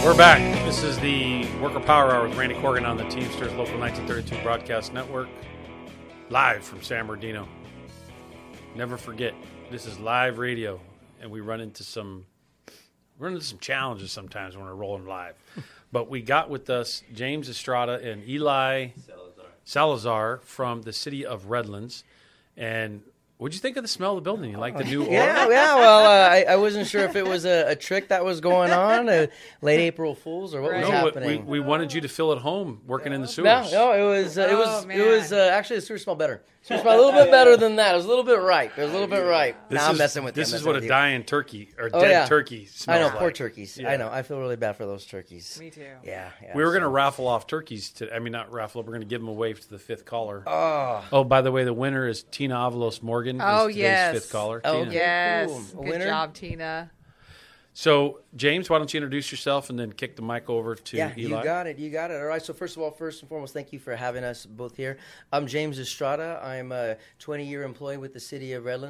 We're back. This is the Worker Power Hour with Randy Corgan on the Teamsters Local 1932 Broadcast Network, live from San Bernardino. Never forget, this is live radio, and we run into some challenges sometimes when we're rolling live. But we got with us James Estrada and Eli Salazar from the city of Redlands. And what'd you think of the smell of the building? You like the new aura? Yeah. Well, I wasn't sure if it was a trick that was going on, late April Fools, or what was happening. We wanted you to feel at home working in the sewers. No, it was actually the sewer smelled better. Sewer smelled a little bit better than that. It was a little bit ripe. Now I'm messing with you. This is what a dying turkey or dead turkey smells like. I know, like. poor turkeys. Yeah. I know. I feel really bad for those turkeys. Me too. Yeah. We were going to raffle off turkeys today. I mean, not raffle. We're going to give them away to the fifth caller. Oh, by the way, the winner is Tina Avalos Morgan. Oh, is today's yes. fifth caller. Oh, Tina. Yes. Cool. Good job, Tina. So, James, why don't you introduce yourself and then kick the mic over to Eli? You got it. All right, so first and foremost, thank you for having us both here. I'm James Estrada. I'm a 20-year employee with the city of Redlands.